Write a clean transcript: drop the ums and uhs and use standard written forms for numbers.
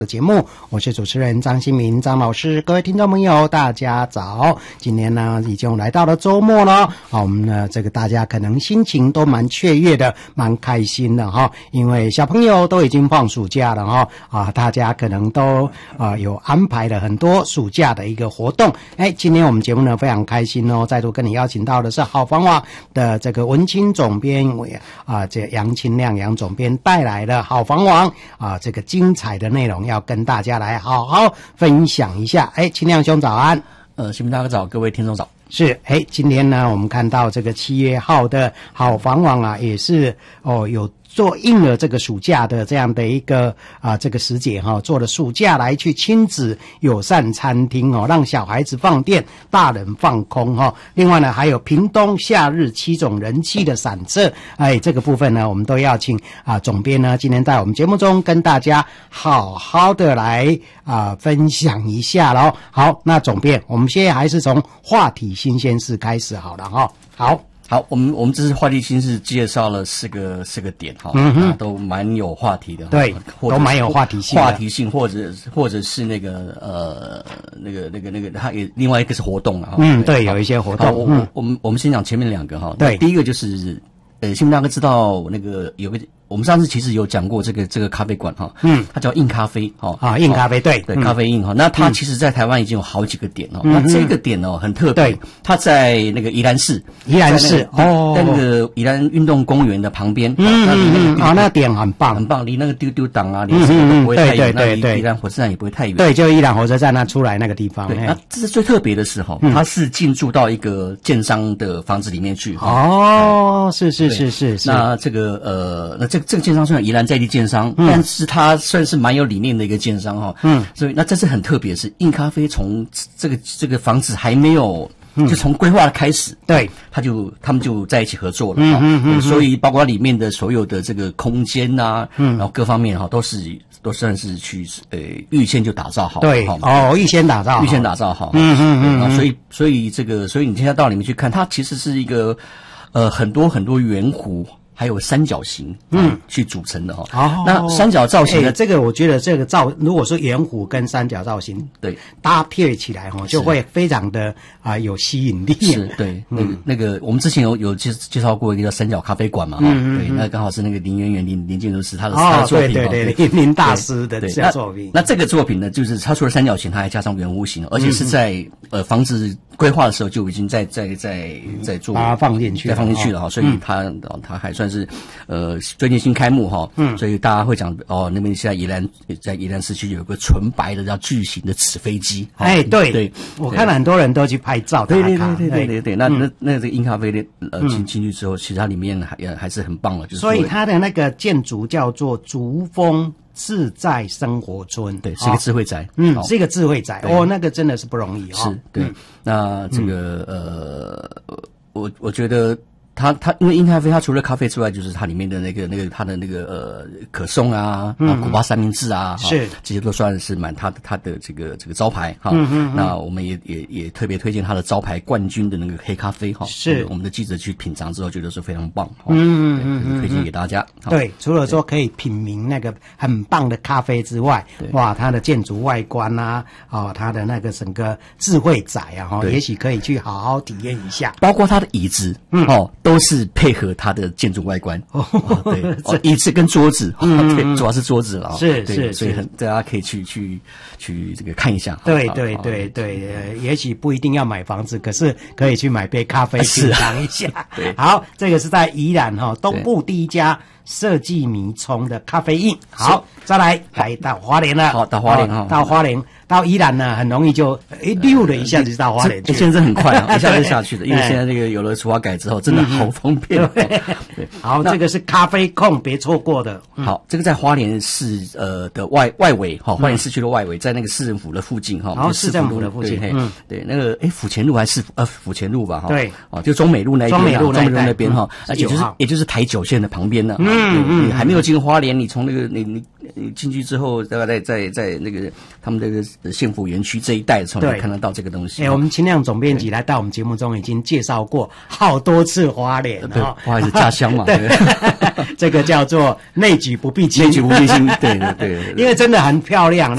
的节目，我是主持人张新民张老师，各位听众朋友大家早。今天呢已经来到了周末了，我们呢这个大家可能心情都蛮雀跃的，蛮开心的哈，因为小朋友都已经放暑假了哈，大家可能都有安排了很多暑假的一个活动。今天我们节目呢非常开心再度跟你邀请到的是好房网的这个文青总编这杨清亮杨总编带来的好房网这个精彩的内容要跟大家来好好分享一下。清亮兄早安。 新民大哥早，各位听众早。 是，今天呢我们看到这个7月号的好房网也是有做应了这个暑假的这样的一个这个时节做了暑假来去亲子友善餐厅让小孩子放电，大人放空另外呢还有屏东夏日7种人气的散策，这个部分呢我们都要请总编呢今天在我们节目中跟大家好好的来分享一下咯。好，那总编，我们现在还是从话题新鲜事开始好了好，我们这次话题新是介绍了四个点都蛮有话题的， 对，都蛮有话题性， 或者是那个它也另外一个是活动对，有一些活动。 我们先讲前面两个对， 第一个就是新民大哥知道那个有个。我们上次其实有讲过这个咖啡馆它叫印咖啡印咖啡对咖啡印那它其实在台湾已经有好几个点那这个点很特别，它在那个宜兰市在那个宜兰运动公园的旁边那点很棒， 离那个丢档离什么都不会太远，离宜兰火车站也不会太远， 对，就宜兰火车站那出来那个地方。 那这是最特别的是它是进驻到一个建商的房子里面去是那这个这个建商虽然宜兰在地建商但是它算是蛮有理念的一个建商所以那这次很特别，是印咖啡从这个房子还没有就从规划开始， 对， 他们就在一起合作了所以包括里面的所有的这个空间然后各方面都算是去预先就打造好， 对预先打造好所以你现在到里面去看，它其实是一个很多圆弧还有三角形去组成的那三角造型的这个我觉得这个如果说圆弧跟三角造型对搭配起来就会非常的有吸引力。 是对那个我们之前有介绍过一个叫三角咖啡馆嘛对，那刚好是那个林渊源林建筑师他的作品对林大师的作品。 那这个作品呢，就是它除了三角形，它还加上圆弧形，而且是在房子规划的时候就已经在做把它放进去了所以它还算是最近新开幕所以大家会讲那边现在在宜兰市区有个纯白的叫巨型的纸飞机对，我看了很多人都去拍照打卡， 对那这个印咖啡的进去之后，其实它里面还是很棒的，就是所以它的那个建筑叫做竹峰自在生活村， 对，是一个智慧宅， 是一个智慧宅那个真的是不容易是对。那这个我觉得它因为印咖啡，它除了咖啡之外，就是它里面的它的可颂古巴三明治是这些都算是它的这个招牌那我们也特别推荐它的招牌冠军的那个黑咖啡是我们的记者去品尝之后觉得是非常棒推荐给大家。 对，除了说可以品茗那个很棒的咖啡之外，哇，它的建筑外观它的那个整个智慧宅也许可以去好好体验一下， 包括它的椅子都是配合它的建筑外观对椅子跟桌子对，主要是桌子了是所以大家可以去这个看一下。 对，也许不一定要买房子，可是可以去买杯咖啡品尝一下。好，这个是在宜兰东部第一家设计迷冲的咖啡印。好，再来到花莲了。 好，到花莲到宜兰呢，很容易就溜了一下就到花莲去， 现在很快一下就下去了，因为现在这个有了厨房改之后，真的好方便。 对，好，这个是咖啡控，别错过的。 好，这个在花莲市的外围花莲市区的外围，在那个市政府的附近市政府的附近对那个府前路还是府前路吧对就中美路那一边，中美路那边也就是台9线的旁边呢你还没有进花莲，你从那个你进去之后，大概在那个他们这个县府园区这一带的时候，你看得到这个东西。 我们清亮总编辑来到我们节目中已经介绍过好多次花莲了，花莲是家乡嘛， 对，这个叫做内举不避亲， 内举不避亲，对， 因为真的很漂亮。